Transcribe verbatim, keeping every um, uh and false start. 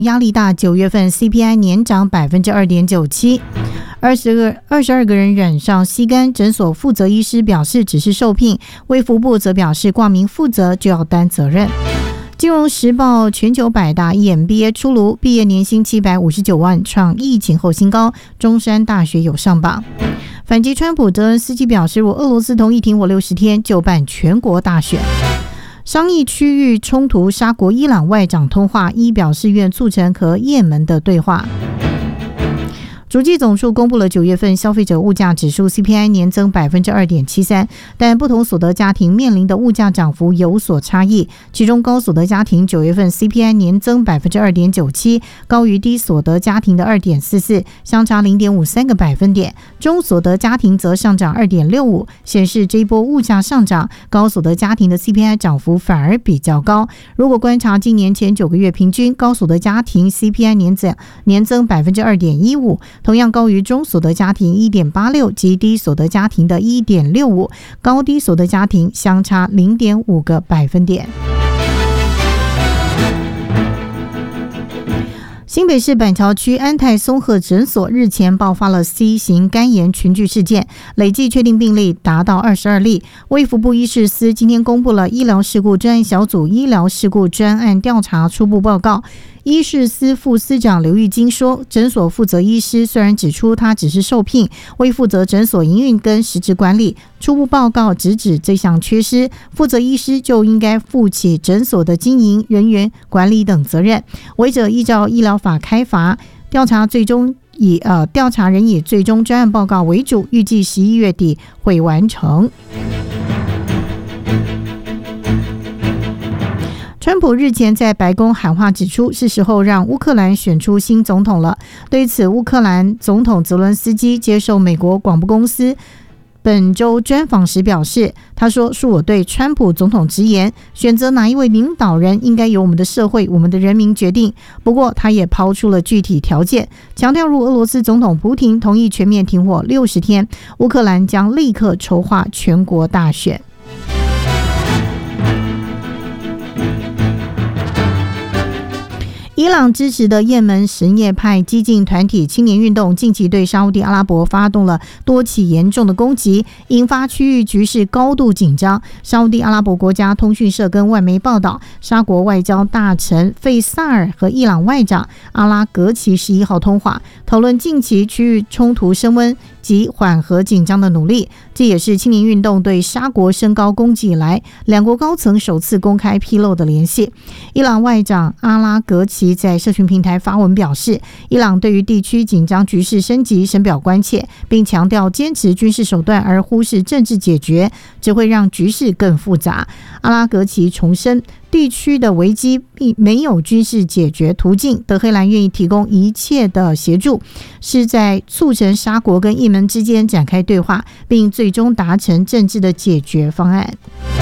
压力大，九月份 C P I 年涨 百分之二点九七， 二十个二十二个人染上吸干，诊所负责医师表示只是受聘，卫福部则表示挂名负责就要担责任。金融时报全球百大 E M B A 出炉，毕业年薪七百五十九万，创疫情后新高，中山大学有上榜。反击川普，泽恩斯基表示，如果俄罗斯同意停火六十天，就办全国大选。商议区域冲突，沙国伊朗外长通话，伊表示愿促成和也门的对话。主计总处公布了九月份消费者物价指数 C P I 年增 百分之二点七三， 但不同所得家庭面临的物价涨幅有所差异，其中高所得家庭九月份 C P I 年增 百分之二点九七， 高于低所得家庭的 二点四四， 相差 零点五三 个百分点，中所得家庭则上涨 二点六五， 显示这一波物价上涨，高所得家庭的 C P I 涨幅反而比较高。如果观察今年前九个月平均，高所得家庭 C P I 年增年增 百分之二点一五，同样高于中所得家庭 一点八六 及低所得家庭的 一点六五， 高低所得家庭相差 零点五 个百分点。新北市板桥区安泰松和诊所日前爆发了 C 型肝炎群聚事件，累计确定病例达到二十二例。卫福部医事司今天公布了医疗事故专案小组医疗事故专案调查初步报告。医事司副司长刘玉金说，诊所负责医师虽然指出他只是受聘，未负责诊所营运跟实质管理，初步报告直指这项缺失，负责医师就应该负起诊所的经营、人员管理等责任，违者依照医疗法开罚。调查最终以呃调查人以最终专案报告为主，预计十一月底会完成。川普日前在白宫喊话指出，是时候让乌克兰选出新总统了。对此，乌克兰总统泽伦斯基接受美国广播公司本周专访时表示，他说，恕我对川普总统直言，选择哪一位领导人应该由我们的社会、我们的人民决定。不过他也抛出了具体条件，强调如俄罗斯总统普丁同意全面停火六十天，乌克兰将立刻筹划全国大选。伊朗支持的也门什叶派激进团体青年运动近期对沙烏地阿拉伯发动了多起严重的攻击，引发区域局势高度紧张。沙烏地阿拉伯国家通讯社跟外媒报道，沙国外交大臣费萨尔和伊朗外长阿拉格齐十一号通话，讨论近期区域冲突升温及缓和紧张的努力。这也是青年运动对沙国升高攻击以来，两国高层首次公开披露的联系。伊朗外长阿拉格齐在社群平台发文表示，伊朗对于地区紧张局势升级深表关切，并强调坚持军事手段而忽视政治解决，只会让局势更复杂。阿拉格齐重申，地区的危机并没有军事解决途径，德黑兰愿意提供一切的协助，是在促成沙国跟也门之间展开对话，并最终达成政治的解决方案。